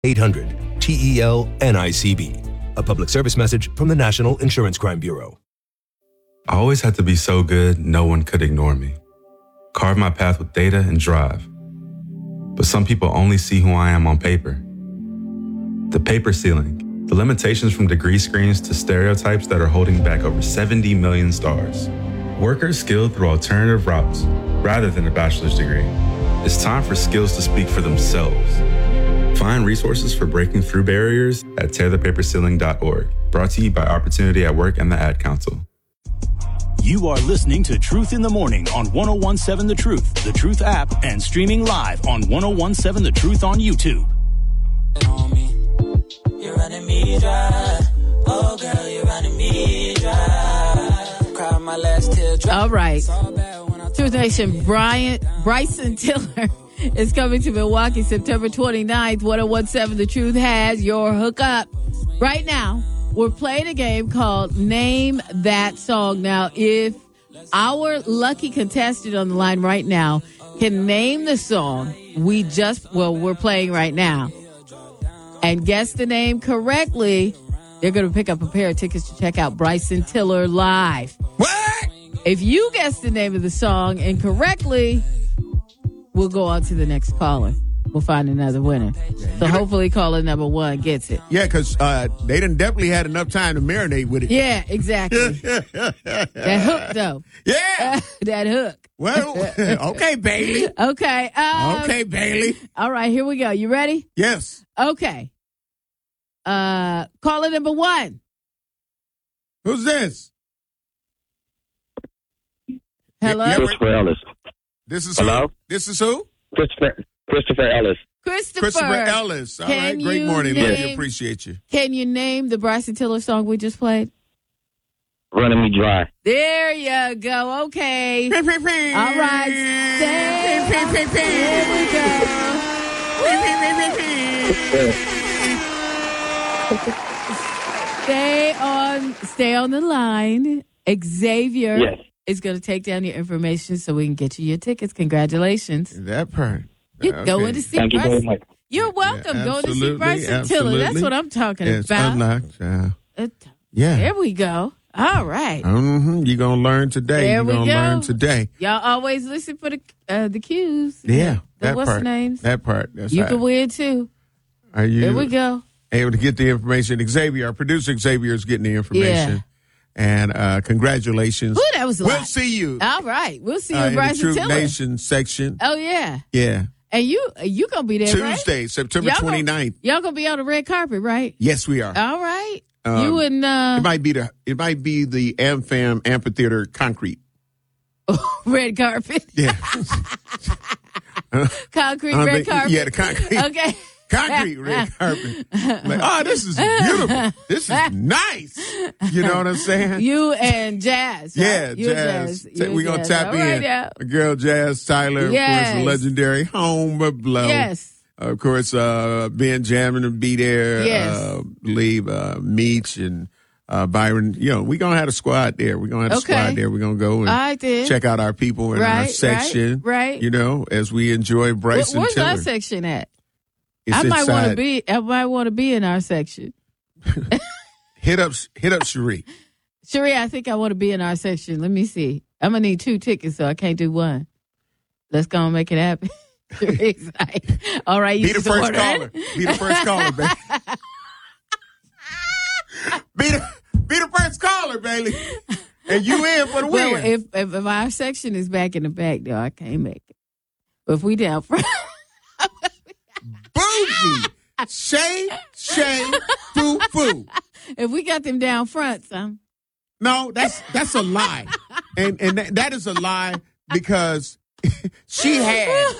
800-TEL-NICB. A public service message from the National Insurance Crime Bureau. I always had to be so good, no one could ignore me. Carve my path with data and drive. But some people only see who I am on paper. The paper ceiling, the limitations from degree screens to stereotypes that are holding back over 70 million stars. Workers skilled through alternative routes rather than a bachelor's degree. It's time for skills to speak for themselves. Find resources for breaking through barriers at tearthepaperceiling.org. Brought to you by Opportunity at Work and the Ad Council. You are listening to Truth in the Morning on 1017 The Truth, The Truth app, and streaming live on 1017 The Truth on YouTube. You're running me dry. Oh, girl, you're running me dry. Cry my last tear drop. All right. Truth Nation, Bryson Tiller is coming to Milwaukee September 29th. 1017 The Truth has your hookup. Right now, we're playing a game called Name That Song. Now, if our lucky contestant on the line right now can name the song we're playing right now and guess the name correctly, they're going to pick up a pair of tickets to check out Bryson Tiller live. What? If you guess the name of the song incorrectly, we'll go on to the next caller. We'll find another winner. So hopefully caller number one gets it. Yeah, because they done definitely had enough time to marinate with it. Yeah, exactly. That hook, though. Yeah. That hook. Well, okay, Bailey. Okay. Okay, Bailey. All right, here we go. You ready? Yes. Okay. Caller number one. Who's this? Hello? Yeah, Christopher Ellis. This is Hello? who? This is who? Christopher Ellis. Christopher Ellis. All right. Great morning. Love you. Appreciate you. Can you name the Bryson Tiller song we just played? Running Me Dry. There you go. Okay. All right. Stay on the line. Xavier is going to take down your information so we can get you your tickets. Congratulations. That part. You're going to see Thank Bryson. You very much. You're welcome. Yeah, going to see Bryson Tiller. That's what I'm talking it's about. Unlocked. Yeah. There we go. All right. Mm-hmm. You're going to learn today. There we go. Learn today. Y'all always listen for the cues. Yeah. What's the names? That part. That's you right. can win, too. Are you? There we go. Able to get the information. Xavier, our producer Xavier, is getting the information. Yeah. And congratulations. Ooh, that was a lot. We'll see you. All right. We'll see you in in the Bryson Truth Tiller. Nation section. Oh, yeah. Yeah. And you going to be there, Tuesday, right? September 29th. Y'all going to be on the red carpet, right? Yes, we are. All right. You and it might be the AmFam Amphitheater concrete. Red carpet. Yeah. Concrete red carpet. Yeah, the concrete. Okay. Concrete red carpet. Like, oh, this is beautiful. This is nice. You know what I'm saying? You and Jazz. Right? Yeah, you Jazz. We're going to tap all in. Right, yeah. The girl Jazz Tyler, of course, the legendary Homer Blow. Yes. Of course, Ben Jammin will be there. Yes. Believe Meech and Byron. You know, we're going to have a squad there. We're going to have a squad there. We're going to go and check out our people in our section. Right. You know, as we enjoy Bryson Where's Tiller. our section at? It's I might want to be in our section. Hit up Cherie. Cherie, I think I want to be in our section. Let me see. I'm going to need 2 tickets, so I can't do one. Let's go and make it happen. Cherie's like, all right, you be the first caller. Be the first caller, baby. be the first caller, Bailey. And you in for the win. Well, if our section is back in the back, though, I can't make it. But if we down front. Bougie. Shay, foo, foo. If we got them down front, son. No, that's a lie. And that is a lie because she had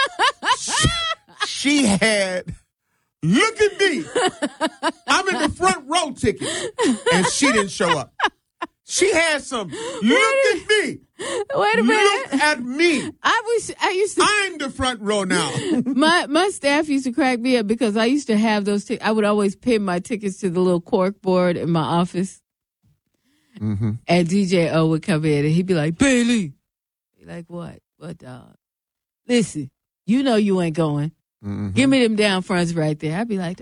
look at me. I'm in the front row ticket and she didn't show up. She had some look at me. Wait a minute. Look at me. I'm the front row now. My staff used to crack me up because I used to have those I would always pin my tickets to the little cork board in my office. Mm-hmm. And DJ O would come in and he'd be like, Bailey. Be like, what? What, dog? Listen, you know you ain't going. Mm-hmm. Give me them down fronts right there. I'd be like,